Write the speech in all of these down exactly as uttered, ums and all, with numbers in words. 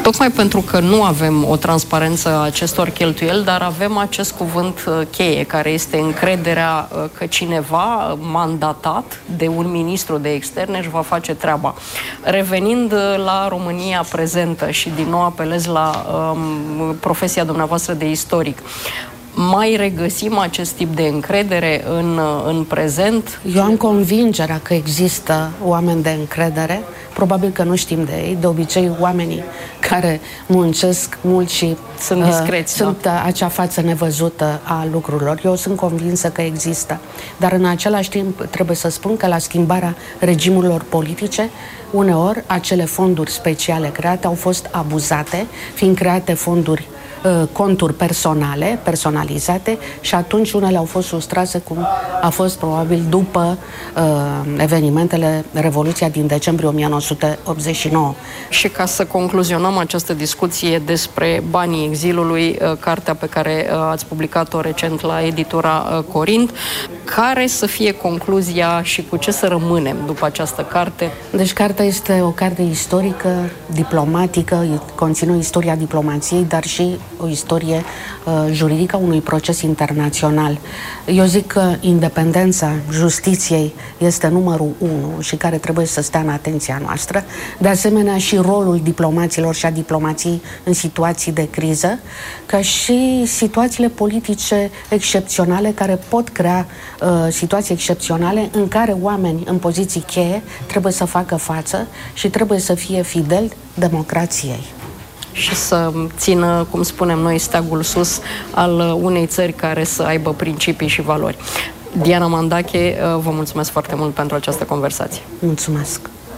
Tocmai pentru că nu avem o transparență a acestor cheltuieli, dar avem acest cuvânt cheie, care este încrederea că cineva mandatat de un ministru de externe își va face treaba. Revenind la România prezentă și din nou apelez la um, profesia dumneavoastră de istoric, mai regăsim acest tip de încredere în, în prezent? Eu am convingerea că există oameni de încredere, probabil că nu știm de ei. De obicei, oamenii care muncesc mult și sunt discreți, uh, sunt da? acea față nevăzută a lucrurilor. Eu sunt convinsă că există. Dar în același timp trebuie să spun că la schimbarea regimurilor politice, uneori acele fonduri speciale create au fost abuzate, fiind create fonduri conturi personale, personalizate, și atunci unele au fost sustrase, cum a fost probabil după uh, evenimentele Revoluția din decembrie o mie nouă sute optzeci și nouă. Și ca să concluzionăm această discuție despre banii exilului, uh, cartea pe care uh, ați publicat-o recent la editura uh, Corint, care să fie concluzia și cu ce să rămânem după această carte? Deci cartea este o carte istorică, diplomatică, conține istoria diplomației, dar și o istorie uh, juridică a unui proces internațional. Eu zic că independența justiției este numărul unu și care trebuie să stea în atenția noastră. De asemenea, și rolul diplomaților și a diplomației în situații de criză, ca și situațiile politice excepționale care pot crea uh, situații excepționale în care oameni în poziții cheie trebuie să facă față și trebuie să fie fideli democrației. Și să țină, cum spunem noi, steagul sus al unei țări care să aibă principii și valori. Diana Mandache, vă mulțumesc foarte mult pentru această conversație. Mulțumesc!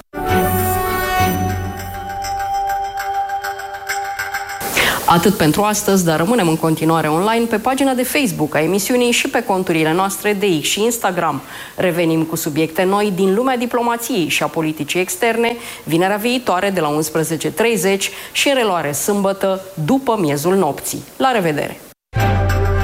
Atât pentru astăzi, dar rămânem în continuare online pe pagina de Facebook a emisiunii și pe conturile noastre de X și Instagram. Revenim cu subiecte noi din lumea diplomației și a politicii externe, vinerea viitoare de la unsprezece și treizeci și în reluare sâmbătă după miezul nopții. La revedere!